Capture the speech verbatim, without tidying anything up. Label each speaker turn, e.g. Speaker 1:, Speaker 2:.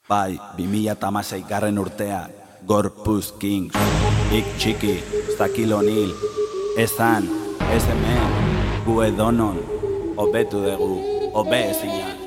Speaker 1: Bai, bi mila hamasei garren urtea, Gorpuz Kings, Big Txiki, Shaquille O'Neal, esan, ez hemen, gu edonon, hobetu dugu, hobe ezinak.